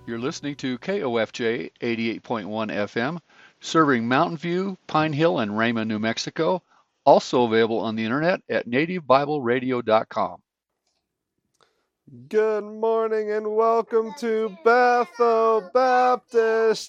You're listening to KOFJ 88.1 FM, serving Mountain View, Pine Hill, and Rama, New Mexico. Also available on the internet at nativebibleradio.com. Good morning and welcome to Bethel Baptist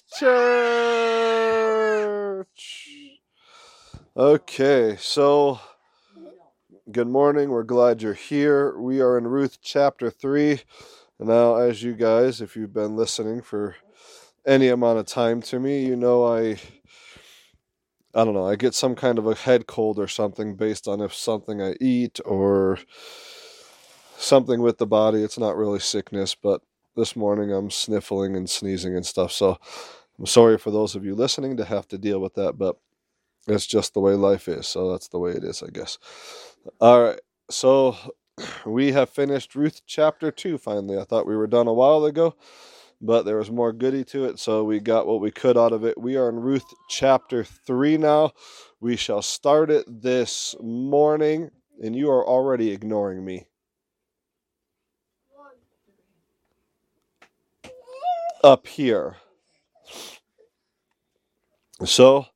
Church. Okay, so good morning. We're glad you're here. We are in Ruth chapter 3. Now, as you guys, if you've been listening for any amount of time to me, you know I don't know, I get some kind of a head cold or something based on if something I eat or something with the body. It's not really sickness, but this morning I'm sniffling and sneezing and stuff. So I'm sorry for those of you listening to have to deal with that, but it's just the way life is. So that's the way it is, I guess. All right. So we have finished Ruth chapter 2 finally. I thought we were done a while ago, but there was more goody to it, so we got what we could out of it. We are in Ruth chapter 3 now. We shall start it this morning, and you are already ignoring me. Up here. So,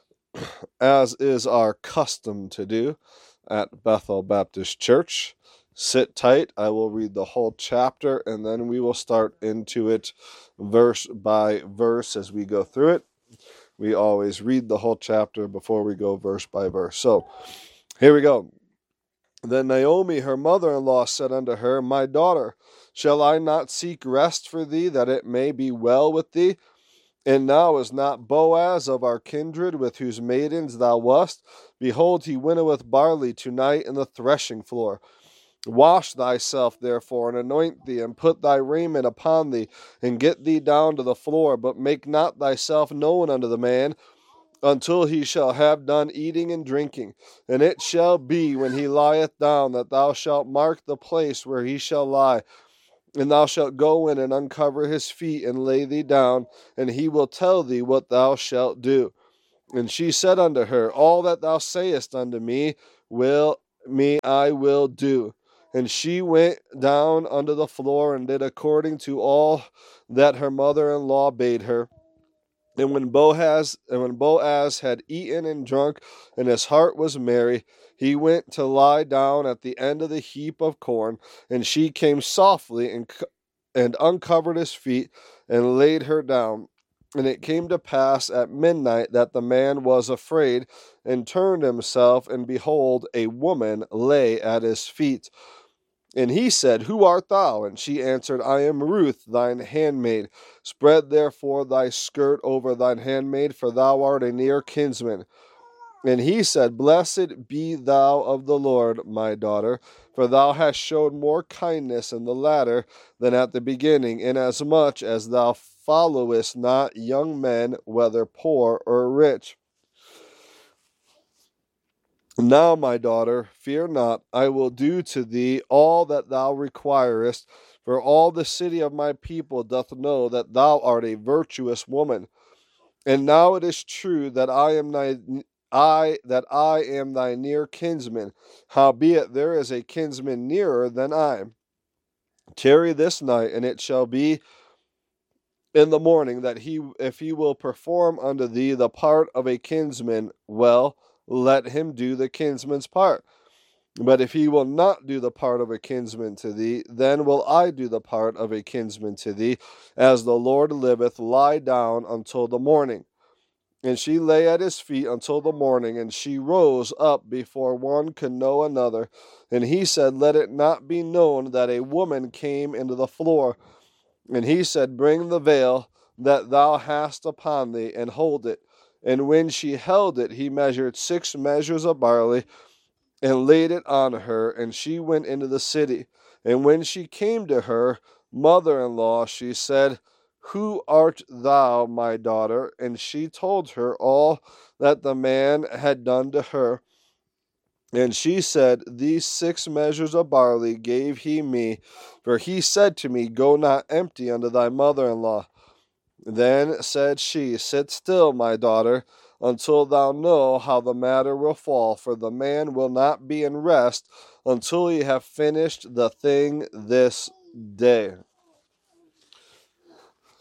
as is our custom to do at Bethel Baptist Church, sit tight. I will read the whole chapter, and then we will start into it verse by verse as we go through it. We always read the whole chapter before we go verse by verse. So, here we go. Then Naomi, her mother-in-law, said unto her, My daughter, shall I not seek rest for thee, that it may be well with thee? And now is not Boaz of our kindred, with whose maidens thou wast? Behold, he winnoweth barley tonight in the threshing floor. Wash thyself, therefore, and anoint thee, and put thy raiment upon thee, and get thee down to the floor, but make not thyself known unto the man, until he shall have done eating and drinking. And it shall be, when he lieth down, that thou shalt mark the place where he shall lie, and thou shalt go in and uncover his feet, and lay thee down, and he will tell thee what thou shalt do. And she said unto her, All that thou sayest unto me, I will do. And she went down unto the floor, and did according to all that her mother-in-law bade her. And when Boaz had eaten and drunk, and his heart was merry, he went to lie down at the end of the heap of corn. And she came softly and uncovered his feet, and laid her down. And it came to pass at midnight that the man was afraid, and turned himself, and behold, a woman lay at his feet. And he said, Who art thou? And she answered, I am Ruth, thine handmaid. Spread therefore thy skirt over thine handmaid, for thou art a near kinsman. And he said, Blessed be thou of the Lord, my daughter, for thou hast showed more kindness in the latter than at the beginning, inasmuch as thou followest not young men, whether poor or rich. Now, my daughter, fear not, I will do to thee all that thou requirest, for all the city of my people doth know that thou art a virtuous woman. And now it is true that I am thy near kinsman, howbeit there is a kinsman nearer than I. Tarry this night, and it shall be in the morning that if he will perform unto thee the part of a kinsman, well, let him do the kinsman's part. But if he will not do the part of a kinsman to thee, then will I do the part of a kinsman to thee. As the Lord liveth, lie down until the morning. And she lay at his feet until the morning, and she rose up before one could know another. And he said, Let it not be known that a woman came into the floor. And he said, Bring the veil that thou hast upon thee, and hold it. And when she held it, he measured 6 measures of barley, and laid it on her, and she went into the city. And when she came to her mother-in-law, she said, Who art thou, my daughter? And she told her all that the man had done to her. And she said, These 6 measures of barley gave he me, for he said to me, Go not empty unto thy mother-in-law. Then said she, Sit still, my daughter, until thou know how the matter will fall, for the man will not be in rest until he have finished the thing this day.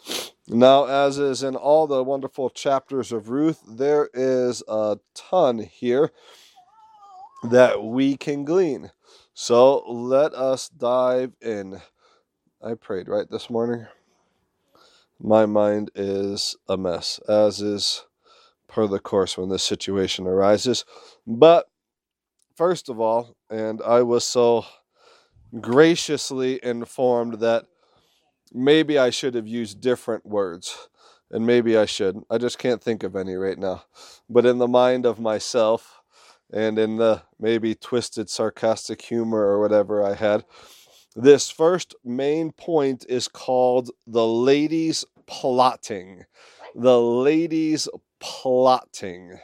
Now, as is in all the wonderful chapters of Ruth, there is a ton here that we can glean. So let us dive in. I prayed, right, this morning? My mind is a mess, as is per the course when this situation arises. But first of all, and I was so graciously informed that maybe I should have used different words, and maybe I should. I just can't think of any right now. But in the mind of myself, and in the maybe twisted sarcastic humor or whatever I had, this first main point is called the ladies plotting. The ladies plotting.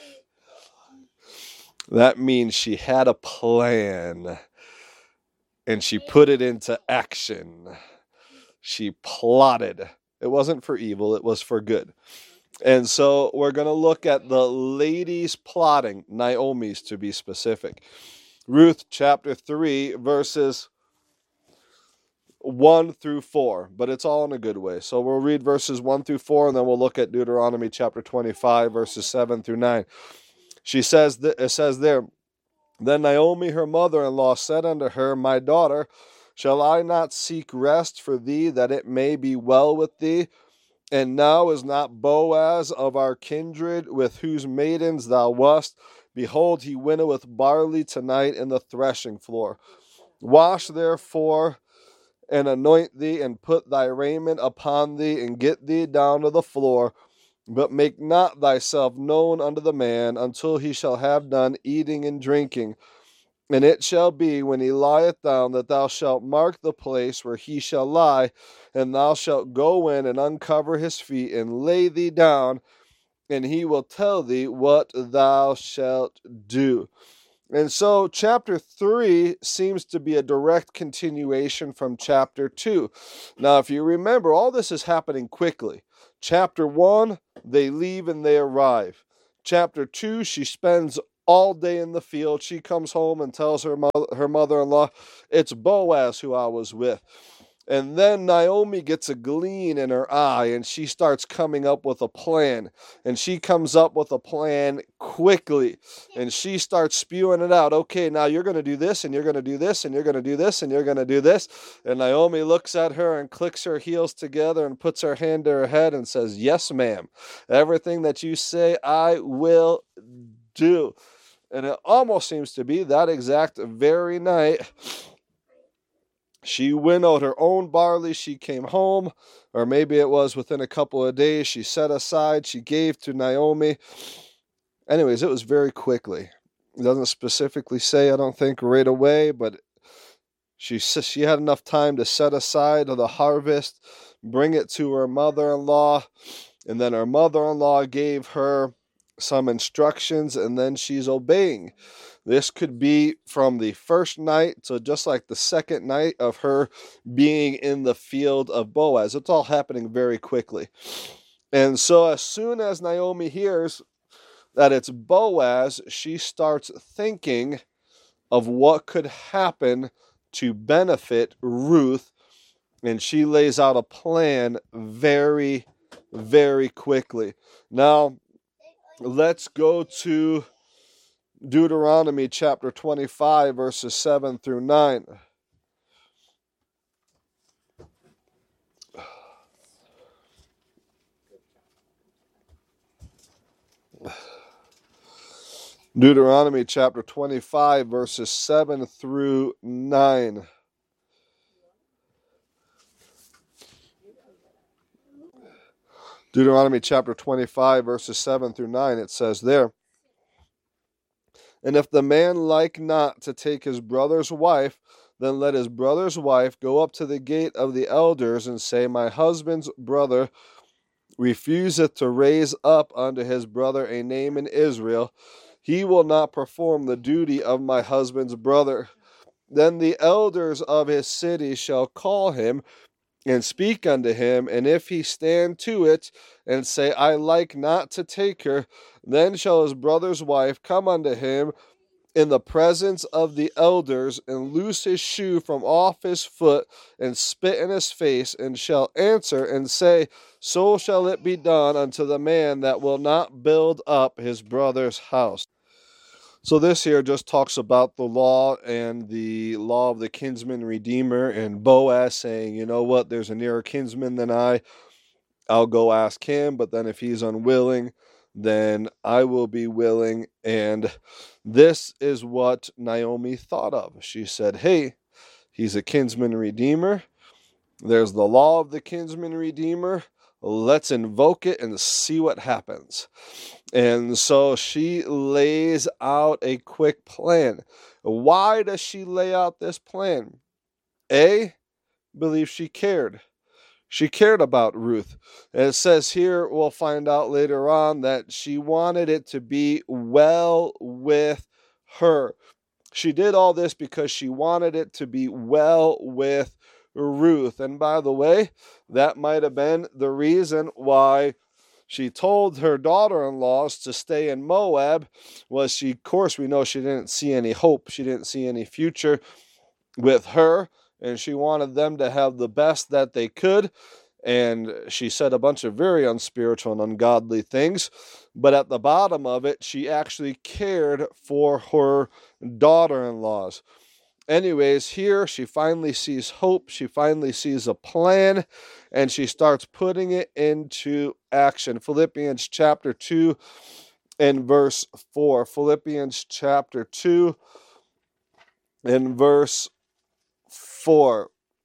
That means she had a plan and she put it into action. She plotted. It wasn't for evil, it was for good. And so we're going to look at the ladies plotting, Naomi's to be specific. Ruth chapter 3, verses 1 through 4, but it's all in a good way. So we'll read verses 1 through 4, and then we'll look at Deuteronomy chapter 25, verses 7 through 9. It says there, Then Naomi, her mother-in-law, said unto her, My daughter, shall I not seek rest for thee, that it may be well with thee? And now is not Boaz of our kindred, with whose maidens thou wast? Behold, he winnoweth barley tonight in the threshing floor. Wash therefore, and anoint thee, and put thy raiment upon thee, and get thee down to the floor. But make not thyself known unto the man, until he shall have done eating and drinking. And it shall be, when he lieth down, that thou shalt mark the place where he shall lie, and thou shalt go in and uncover his feet, and lay thee down, and he will tell thee what thou shalt do. And so chapter 3 seems to be a direct continuation from chapter 2. Now, if you remember, all this is happening quickly. Chapter 1, they leave and they arrive. Chapter 2, she spends all day in the field. She comes home and tells her mother-in-law, it's Boaz who I was with. And then Naomi gets a gleam in her eye, and she starts coming up with a plan. And she comes up with a plan quickly. And she starts spewing it out. Okay, now you're going to do this, and you're going to do this, and you're going to do this, and you're going to do this. And Naomi looks at her and clicks her heels together and puts her hand to her head and says, yes, ma'am. Everything that you say, I will do. And it almost seems to be that exact very night she winnowed her own barley. She came home, or maybe it was within a couple of days. She set aside, she gave to Naomi. Anyways, it was very quickly. It doesn't specifically say, I don't think, right away, but she had enough time to set aside the harvest, bring it to her mother-in-law, and then her mother-in-law gave her some instructions, and then she's obeying. This could be from the first night to just like the second night of her being in the field of Boaz. It's all happening very quickly. And so as soon as Naomi hears that it's Boaz, she starts thinking of what could happen to benefit Ruth, and she lays out a plan very, very quickly. Now, let's go to Deuteronomy chapter 25, verses 7 through 9. Deuteronomy chapter 25, verses 7 through 9. Deuteronomy chapter 25, verses 7 through 9, it says there, And if the man like not to take his brother's wife, then let his brother's wife go up to the gate of the elders and say, My husband's brother refuseth to raise up unto his brother a name in Israel. He will not perform the duty of my husband's brother. Then the elders of his city shall call him and speak unto him, and if he stand to it, and say, I like not to take her, then shall his brother's wife come unto him, in the presence of the elders, and loose his shoe from off his foot, and spit in his face, and shall answer and say, so shall it be done unto the man that will not build up his brother's house. So this here just talks about the law and the law of the kinsman redeemer, and Boaz saying, you know what, there's a nearer kinsman than I'll go ask him, but then if he's unwilling, then I will be willing. And this is what Naomi thought of. She said, hey, he's a kinsman redeemer. There's the law of the kinsman redeemer. Let's invoke it and see what happens. And so she lays out a quick plan. Why does she lay out this plan? A, believe she cared. She cared about Ruth. And it says here, we'll find out later on, that she wanted it to be well with her. She did all this because she wanted it to be well with Ruth. And by the way, that might have been the reason why she told her daughter-in-laws to stay in Moab. Was she, of course, we know she didn't see any hope. She didn't see any future with her, and she wanted them to have the best that they could. And she said a bunch of very unspiritual and ungodly things. But at the bottom of it, she actually cared for her daughter-in-laws. Anyways, here she finally sees hope. She finally sees a plan, and she starts putting it into action. Philippians chapter 2 and verse 4. Philippians chapter 2 and verse 4.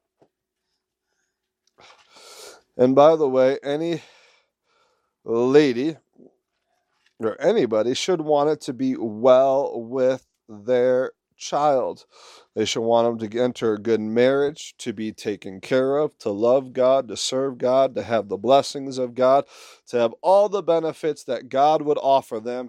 And by the way, any lady or anybody should want it to be well with their child. They should want them to enter a good marriage, to be taken care of, to love God, to serve God, to have the blessings of God, to have all the benefits that God would offer them.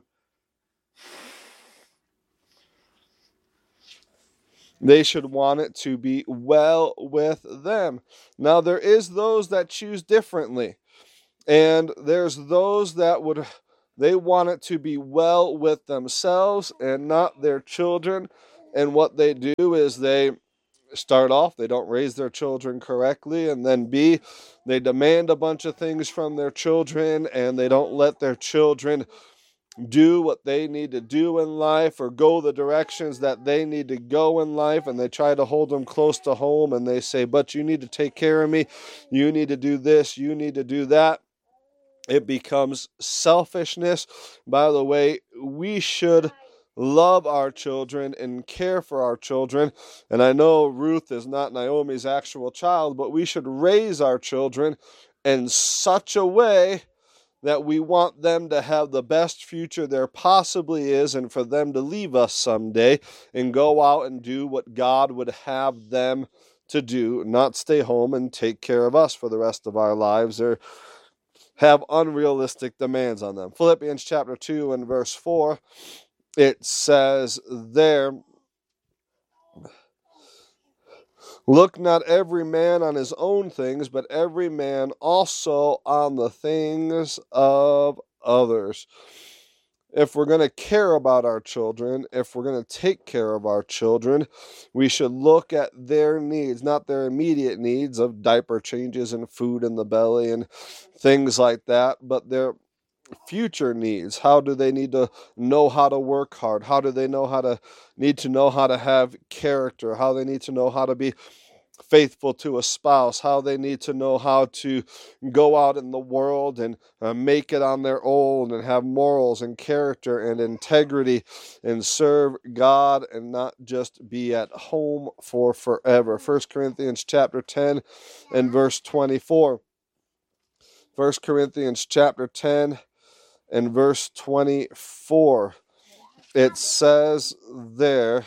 They should want it to be well with them. Now, there is those that choose differently, and there's those that they want it to be well with themselves and not their children. And what they do is they start off, they don't raise their children correctly, and then B, they demand a bunch of things from their children, and they don't let their children do what they need to do in life or go the directions that they need to go in life, and they try to hold them close to home, and they say, but you need to take care of me, you need to do this, you need to do that. It becomes selfishness. By the way, we should love our children and care for our children. And I know Ruth is not Naomi's actual child, but we should raise our children in such a way that we want them to have the best future there possibly is, and for them to leave us someday and go out and do what God would have them to do, not stay home and take care of us for the rest of our lives or have unrealistic demands on them. Philippians chapter 2 and verse 4, it says there, look not every man on his own things, but every man also on the things of others. If we're going to care about our children, if we're going to take care of our children, we should look at their needs, not their immediate needs of diaper changes and food in the belly and things like that, but their future needs. How do they need to know how to work hard? How do they need to know how to have character? How they need to know how to be faithful to a spouse, how they need to know how to go out in the world and make it on their own and have morals and character and integrity and serve God and not just be at home for forever. 1 Corinthians chapter 10 and verse 24. 1 Corinthians chapter 10 and verse 24. It says there,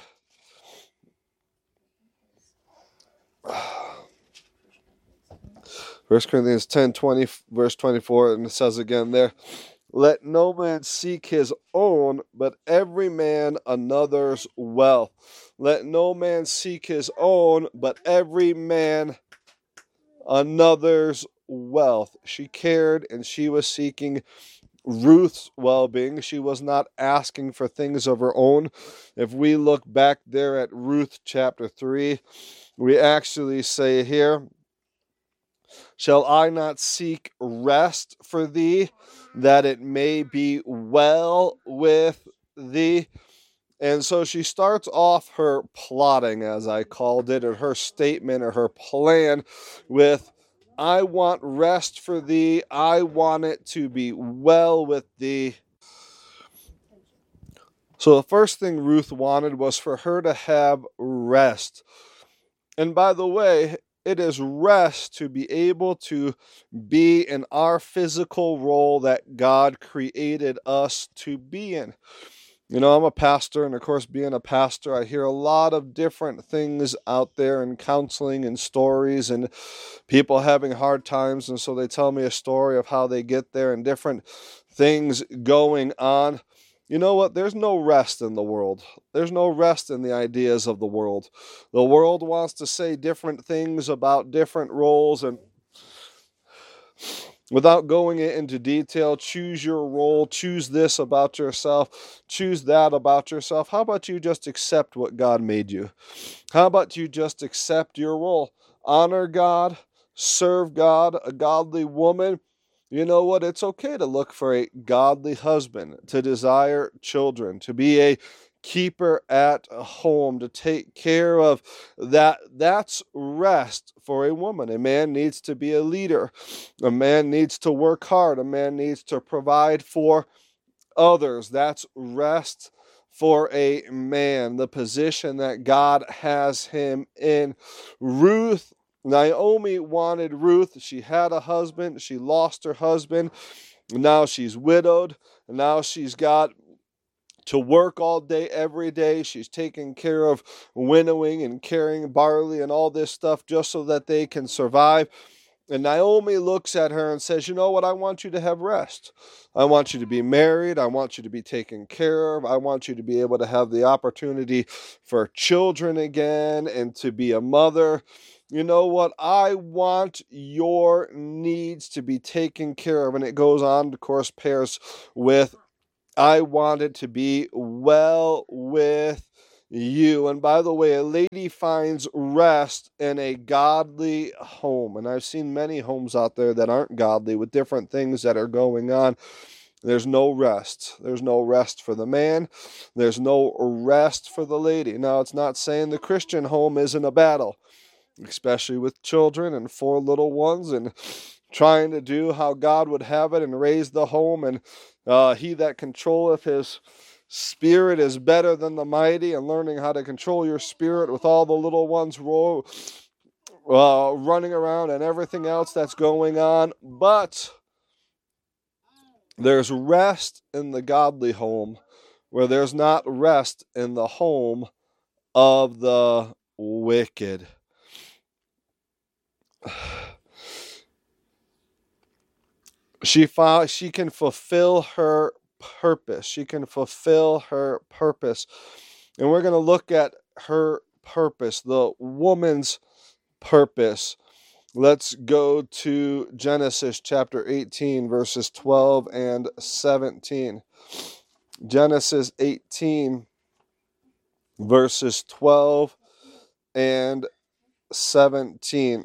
1 Corinthians 10, verse 24, and it says again there, let no man seek his own, but every man another's wealth. Let no man seek his own, but every man another's wealth. She cared, and she was seeking Ruth's well-being. She was not asking for things of her own. If we look back there at Ruth chapter 3, we actually say here, shall I not seek rest for thee, that it may be well with thee? And so she starts off her plotting, as I called it, or her statement or her plan with, I want rest for thee. I want it to be well with thee. So the first thing Ruth wanted was for her to have rest. And by the way, it is rest to be able to be in our physical role that God created us to be in. You know, I'm a pastor, and of course, being a pastor, I hear a lot of different things out there in counseling and stories and people having hard times. And so they tell me a story of how they get there and different things going on. You know what? There's no rest in the world. There's no rest in the ideas of the world. The world wants to say different things about different roles, and without going into detail, choose your role, choose this about yourself, choose that about yourself. How about you just accept what God made you? How about you just accept your role? Honor God, serve God, a godly woman. You know what? It's okay to look for a godly husband, to desire children, to be a keeper at home, to take care of that. That's rest for a woman. A man needs to be a leader. A man needs to work hard. A man needs to provide for others. That's rest for a man, the position that God has him in. Naomi wanted Ruth. She had a husband. She lost her husband. Now she's widowed. Now she's got to work all day, every day. She's taking care of winnowing and carrying barley and all this stuff just so that they can survive. And Naomi looks at her and says, you know what? I want you to have rest. I want you to be married. I want you to be taken care of. I want you to be able to have the opportunity for children again and to be a mother. You know what? I want your needs to be taken care of. And it goes on, of course, pairs with, I want it to be well with you. And by the way, a lady finds rest in a godly home. And I've seen many homes out there that aren't godly with different things that are going on. There's no rest. There's no rest for the man. There's no rest for the lady. Now, it's not saying the Christian home isn't a battle, especially with children and 4 little ones and trying to do how God would have it and raise the home. And he that controlleth his spirit is better than the mighty, and learning how to control your spirit with all the little ones running around and everything else that's going on. But there's rest in the godly home where there's not rest in the home of the wicked. She can fulfill her purpose. She can fulfill her purpose. And we're going to look at her purpose, the woman's purpose. Let's go to Genesis chapter 18, verses 12 and 17. Genesis 18, verses 12 and 17.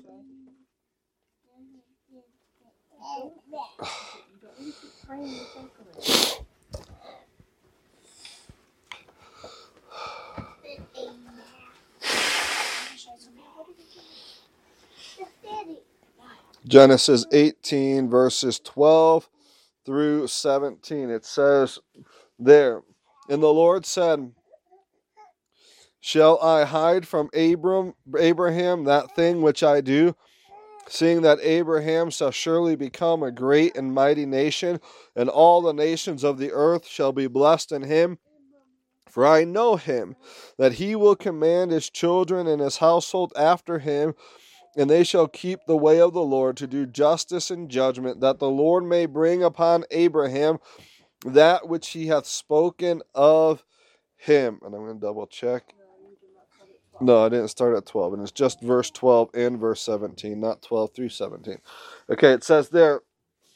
Genesis 18, verses 12 through 17. It says there, and the Lord said, shall I hide from Abraham that thing which I do, seeing that Abraham shall surely become a great and mighty nation, and all the nations of the earth shall be blessed in him? For I know him, that he will command his children and his household after him, and they shall keep the way of the Lord to do justice and judgment, that the Lord may bring upon Abraham that which he hath spoken of him. And I'm going to double check. No, I didn't start at 12, and it's just verse 12 and verse 17, not 12 through 17. Okay, it says there,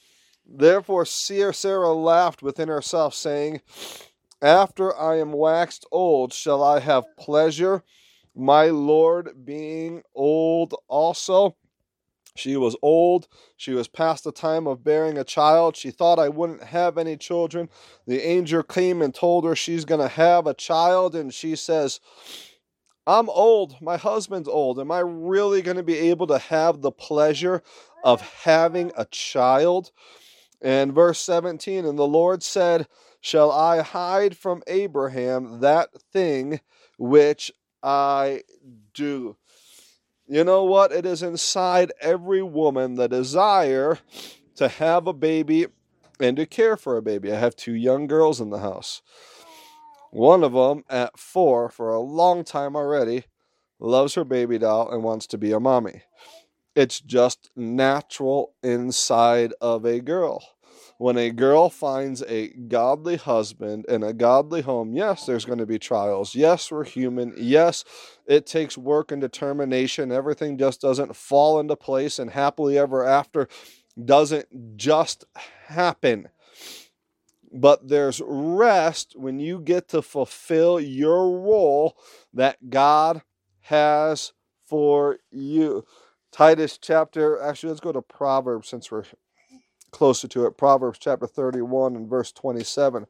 Therefore Sarah laughed within herself, saying, After I am waxed old, shall I have pleasure, my Lord being old also? She was old. She was past the time of bearing a child. She thought I wouldn't have any children. The angel came and told her she's going to have a child, and she says, I'm old. My husband's old. Am I really going to be able to have the pleasure of having a child? And verse 17, and the Lord said, Shall I hide from Abraham that thing which I do? You know what? It is inside every woman the desire to have a baby and to care for a baby. I have 2 young girls in the house. One of them, at 4, for a long time already, loves her baby doll and wants to be a mommy. It's just natural inside of a girl. When a girl finds a godly husband and a godly home, yes, there's going to be trials. Yes, we're human. Yes, it takes work and determination. Everything just doesn't fall into place, and happily ever after doesn't just happen. But there's rest when you get to fulfill your role that God has for you. Let's go to Proverbs since we're closer to it. Proverbs chapter 31 and verse 27.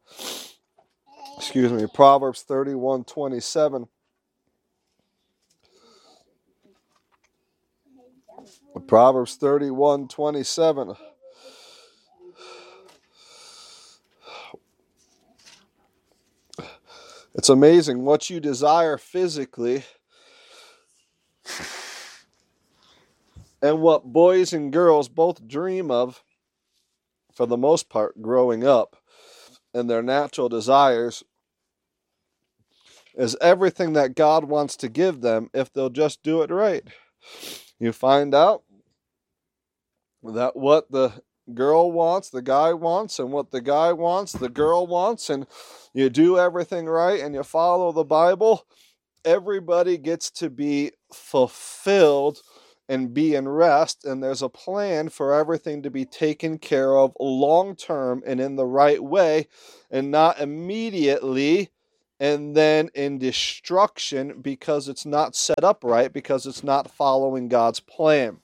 Proverbs 31:27. Proverbs 31:27. It's amazing what you desire physically and what boys and girls both dream of, for the most part, growing up, and their natural desires is everything that God wants to give them if they'll just do it right. You find out that what the girl wants, the guy wants, and what the guy wants, the girl wants, and you do everything right and you follow the Bible, everybody gets to be fulfilled and be in rest, and there's a plan for everything to be taken care of long term and in the right way, and not immediately and then in destruction because it's not set up right, because it's not following God's plan.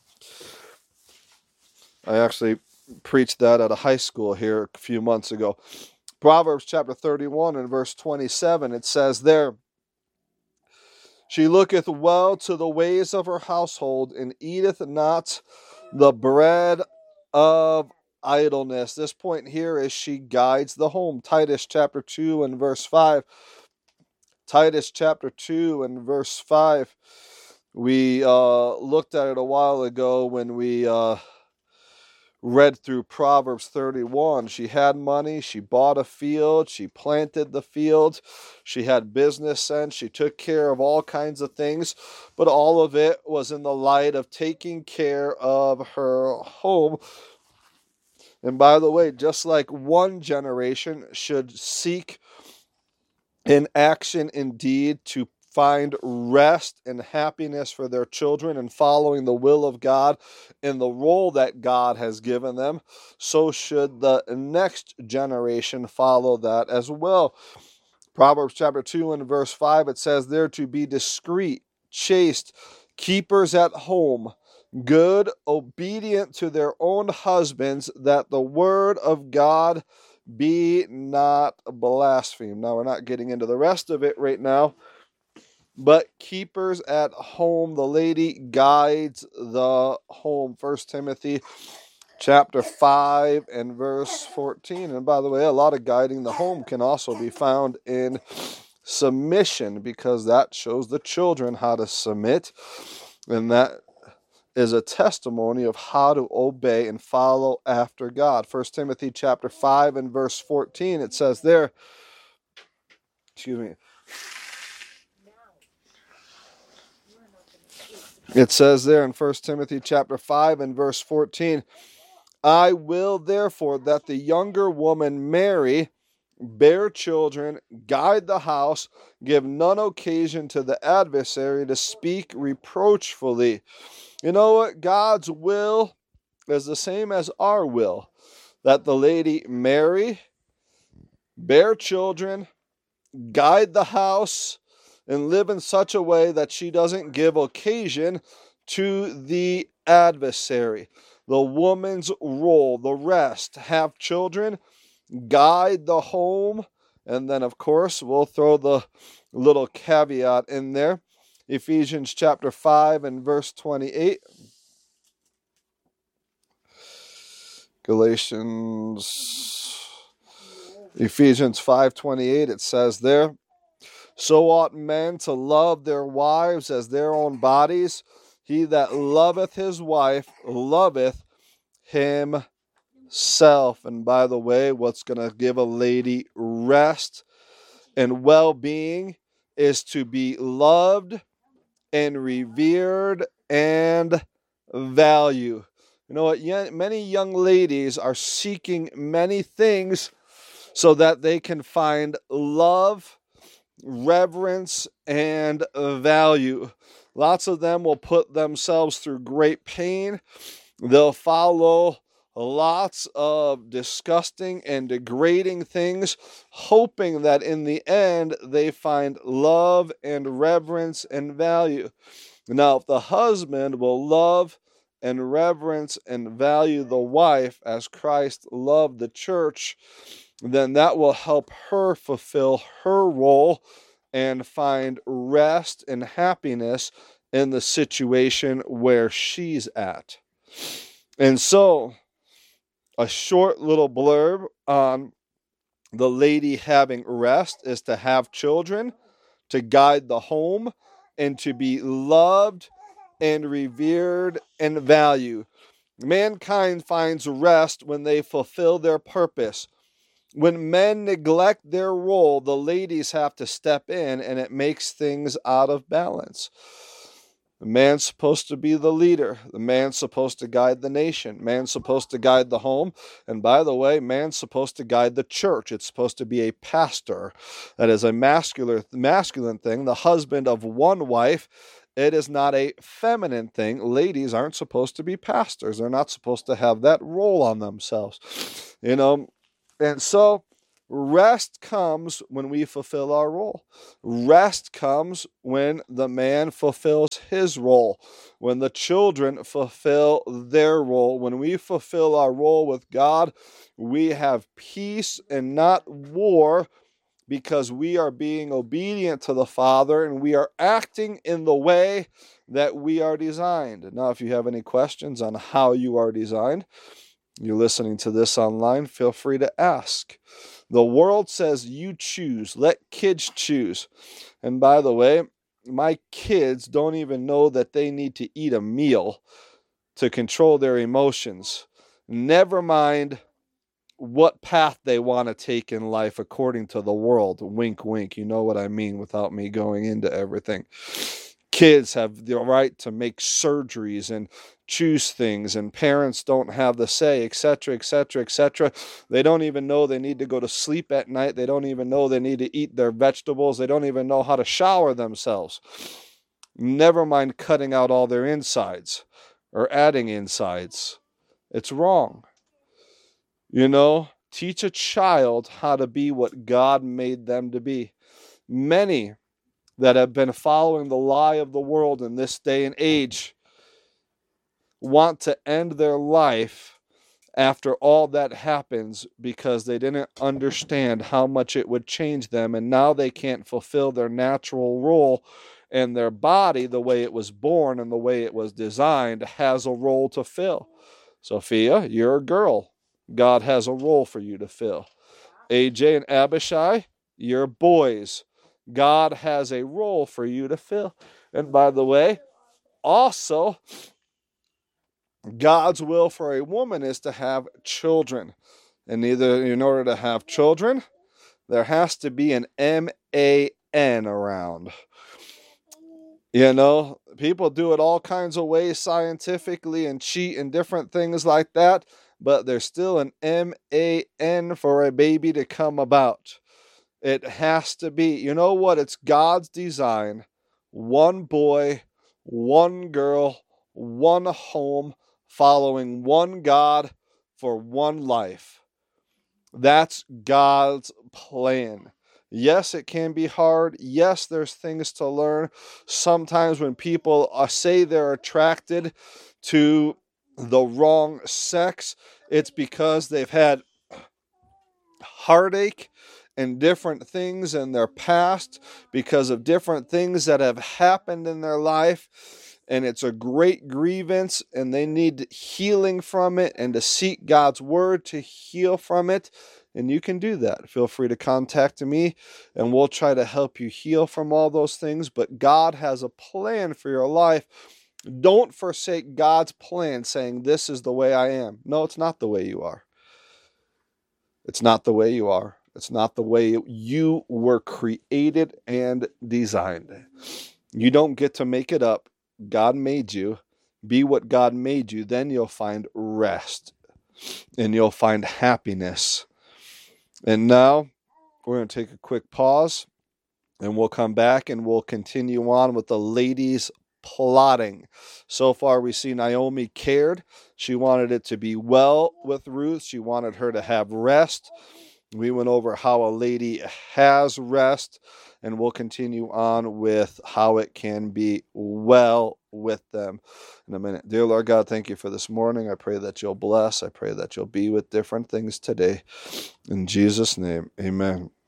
I actually preached that at a high school here a few months ago. Proverbs chapter 31 and verse 27, it says there, She looketh well to the ways of her household, and eateth not the bread of idleness. This point here is she guides the home. Titus chapter 2 and verse 5. Titus chapter 2 and verse 5. We looked at it a while ago when we read through Proverbs 31. She had money, she bought a field, she planted the field, she had business sense, she took care of all kinds of things, but all of it was in the light of taking care of her home. And by the way, just like one generation should seek in action indeed to find rest and happiness for their children and following the will of God in the role that God has given them, so should the next generation follow that as well. Proverbs chapter 2 and verse 5, it says there, to be discreet, chaste, keepers at home, good, obedient to their own husbands, that the word of God be not blasphemed. Now, we're not getting into the rest of it right now, but keepers at home, the lady guides the home. 1 Timothy chapter 5 and verse 14. And by the way, a lot of guiding the home can also be found in submission, because that shows the children how to submit, and that is a testimony of how to obey and follow after God. 1 Timothy chapter 5 and verse 14, it says there, it says there in 1 Timothy chapter 5 and verse 14, I will therefore that the younger woman marry, bear children, guide the house, give none occasion to the adversary to speak reproachfully. You know what? God's will is the same as our will. that the lady marry, bear children, guide the house, and live in such a way that she doesn't give occasion to the adversary. The woman's role, the rest, have children, guide the home, and then, of course, we'll throw the little caveat in there. Ephesians chapter 5 and verse 28. Ephesians 5:28, it says there, so ought men to love their wives as their own bodies. He that loveth his wife loveth himself. And by the way, what's going to give a lady rest and well-being is to be loved and revered and valued. You know what? Many young ladies are seeking many things so that they can find love, reverence, and value. Lots of them will put themselves through great pain. They'll follow lots of disgusting and degrading things, hoping that in the end they find love and reverence and value. Now, if the husband will love and reverence and value the wife as Christ loved the church, then that will help her fulfill her role and find rest and happiness in the situation where she's at. And so, a short little blurb on the lady having rest is to have children, to guide the home, and to be loved and revered and valued. Mankind finds rest when they fulfill their purpose. When men neglect their role, the ladies have to step in, and it makes things out of balance. The man's supposed to be the leader. The man's supposed to guide the nation. Man's supposed to guide the home. And by the way, man's supposed to guide the church. It's supposed to be a pastor. That is a masculine thing, the husband of one wife. It is not a feminine thing. Ladies aren't supposed to be pastors. They're not supposed to have that role on themselves. And so rest comes when we fulfill our role. Rest comes when the man fulfills his role, when the children fulfill their role. When we fulfill our role with God, we have peace and not war, because we are being obedient to the Father and we are acting in the way that we are designed. Now, if you have any questions on how you are designed, you're listening to this online, feel free to ask. The world says you choose. Let kids choose. And by the way, my kids don't even know that they need to eat a meal to control their emotions. Never mind what path they want to take in life according to the world. Wink, wink. You know what I mean without me going into everything. Kids have the right to make surgeries and choose things, and parents don't have the say, etc., etc., etc. They don't even know they need to go to sleep at night. They don't even know they need to eat their vegetables. They don't even know how to shower themselves. Never mind cutting out all their insides or adding insides. It's wrong. Teach a child how to be what God made them to be. Many that have been following the lie of the world in this day and age want to end their life after all that happens because they didn't understand how much it would change them, and now they can't fulfill their natural role, and their body, the way it was born and the way it was designed, has a role to fill. Sophia, you're a girl. God has a role for you to fill. AJ and Abishai, you're boys. God has a role for you to fill. And by the way, also, God's will for a woman is to have children. And in order to have children, there has to be an M-A-N around. People do it all kinds of ways scientifically and cheat and different things like that, but there's still an M-A-N for a baby to come about. It has to be. You know what? It's God's design. One boy, one girl, one home, following one God for one life. That's God's plan. Yes, it can be hard. Yes, there's things to learn. Sometimes when people say they're attracted to the wrong sex, it's because they've had heartache and different things in their past because of different things that have happened in their life. And it's a great grievance, and they need healing from it and to seek God's word to heal from it. And you can do that. Feel free to contact me, and we'll try to help you heal from all those things. But God has a plan for your life. Don't forsake God's plan saying, this is the way I am. No, it's not the way you are. It's not the way you are. It's not the way you were created and designed. You don't get to make it up. God made you. Be what God made you. Then you'll find rest and you'll find happiness. And now we're going to take a quick pause, and we'll come back and we'll continue on with the ladies plotting. So far we see Naomi cared. She wanted it to be well with Ruth. She wanted her to have rest. We went over how a lady has rest, and we'll continue on with how it can be well with them in a minute. Dear Lord God, thank you for this morning. I pray that you'll bless. I pray that you'll be with different things today. In Jesus' name, amen.